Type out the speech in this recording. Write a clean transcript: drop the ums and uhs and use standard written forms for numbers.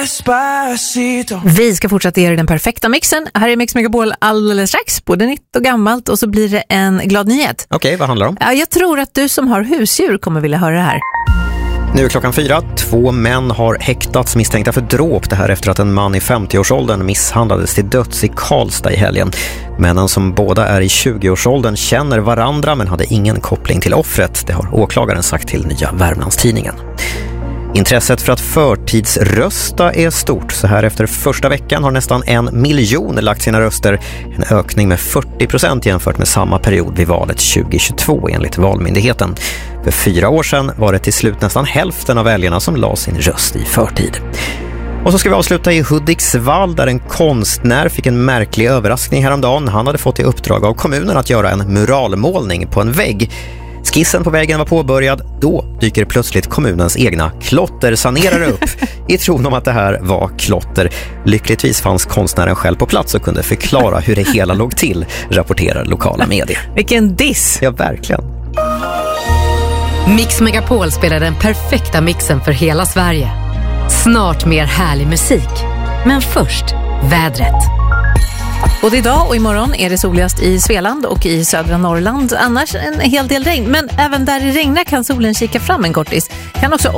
Vi ska fortsätta göra den perfekta mixen. Här är Mix Megapol alldeles strax, både nytt och gammalt, och så blir det en glad nyhet. Okej, vad handlar det om? Jag tror att du som har husdjur kommer vilja höra det här. Nu är klockan 4. 2 män har häktats misstänkta för dråp. Det här efter att en man i 50-årsåldern misshandlades till döds i Karlstad i helgen. Männen, som båda är i 20-årsåldern, känner varandra men hade ingen koppling till offret. Det har åklagaren sagt till Nya Värmlandstidningen. Intresset för att förtidsrösta är stort. Så här efter första veckan har nästan 1 miljon lagt sina röster. En ökning med 40% jämfört med samma period vid valet 2022 enligt Valmyndigheten. För 4 år sedan var det till slut nästan hälften av väljarna som la sin röst i förtid. Och så ska vi avsluta i Hudiksvall där en konstnär fick en märklig överraskning häromdagen. Han hade fått i uppdrag av kommunen att göra en muralmålning på en vägg. Skissen på väggen var påbörjad, då dyker plötsligt kommunens egna klottersanerare upp i tron om att det här var klotter. Lyckligtvis fanns konstnären själv på plats och kunde förklara hur det hela låg till, rapporterar lokala medier. Vilken diss! Ja, verkligen. Mix Megapol spelar den perfekta mixen för hela Sverige. Snart mer härlig musik. Men först, vädret. Både idag och imorgon är det soligast i Svealand och i södra Norrland. Annars en hel del regn. Men även där det regnar kan solen kika fram en kortis. Kan också